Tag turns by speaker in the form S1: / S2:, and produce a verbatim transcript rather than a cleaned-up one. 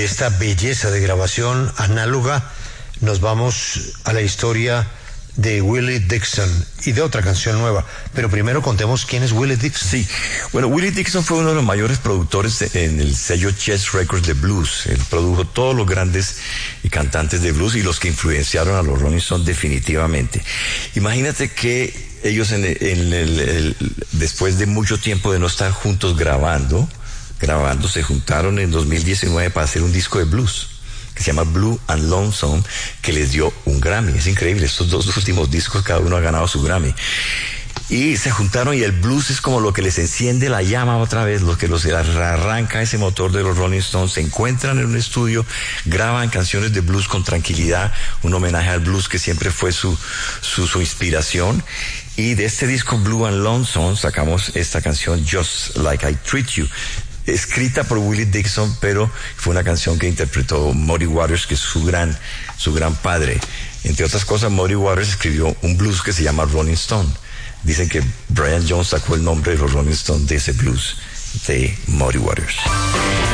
S1: esta belleza de grabación análoga, nos vamos a la historia de Willie Dixon y de otra canción nueva. Pero primero contemos quién es Willie Dixon.
S2: Sí, bueno, Willie Dixon fue uno de los mayores productores de, en el sello Chess Records de blues. Él produjo todos los grandes cantantes de blues y los que influenciaron a los Rolling Stones definitivamente. Imagínate que ellos en el, en el, el, después de mucho tiempo de no estar juntos grabando, grabando, se juntaron en dos mil diecinueve para hacer un disco de blues que se llama Blue and Lonesome, que les dio un Grammy. Es increíble, estos dos últimos discos cada uno ha ganado su Grammy. Y se juntaron y el blues es como lo que les enciende la llama otra vez, lo que los arranca ese motor de los Rolling Stones. Se encuentran en un estudio, graban canciones de blues con tranquilidad, un homenaje al blues que siempre fue su, su, su inspiración. Y de este disco Blue and Lonesome sacamos esta canción Just Like I Treat You, escrita por Willie Dixon, pero fue una canción que interpretó Muddy Waters, que es su gran, su gran padre. Entre otras cosas, Muddy Waters escribió un blues que se llama Rolling Stone. Dicen que Brian Jones sacó el nombre de los Rolling Stones de ese blues de Muddy Waters.